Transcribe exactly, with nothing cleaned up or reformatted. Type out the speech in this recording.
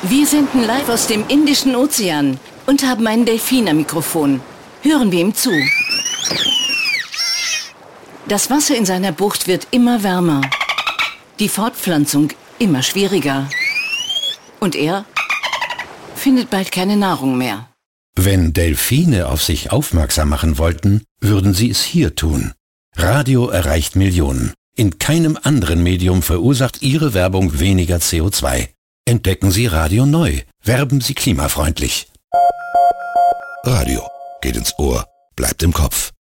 Wir senden live aus dem Indischen Ozean und haben einen Delfin am Mikrofon. Hören wir ihm zu. Das Wasser in seiner Bucht wird immer wärmer. Die Fortpflanzung immer schwieriger. Und er findet bald keine Nahrung mehr. Wenn Delfine auf sich aufmerksam machen wollten, würden sie es hier tun. Radio erreicht Millionen. In keinem anderen Medium verursacht Ihre Werbung weniger C O zwei. Entdecken Sie Radio neu. Werben Sie klimafreundlich. Radio geht ins Ohr, bleibt im Kopf.